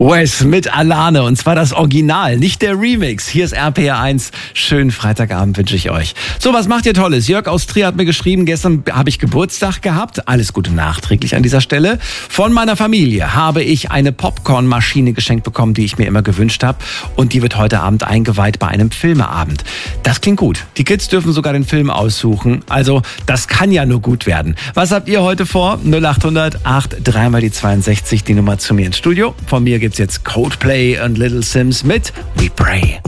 Wes mit Alane, und zwar das Original, nicht der Remix. Hier ist RPR1. Schönen Freitagabend wünsche ich euch. So, was macht ihr Tolles? Jörg aus Trier hat mir geschrieben, gestern habe ich Geburtstag gehabt. Alles Gute nachträglich an dieser Stelle. Von meiner Familie habe ich eine Popcornmaschine geschenkt bekommen, die ich mir immer gewünscht habe. Und die wird heute Abend eingeweiht bei einem Filmeabend. Das klingt gut. Die Kids dürfen sogar den Film aussuchen. Also, das kann ja nur gut werden. Was habt ihr heute vor? 0800 83 mal die 62, die Nummer zu mir ins Studio. Von mir gibt's jetzt Coldplay und Little Sims mit We Pray.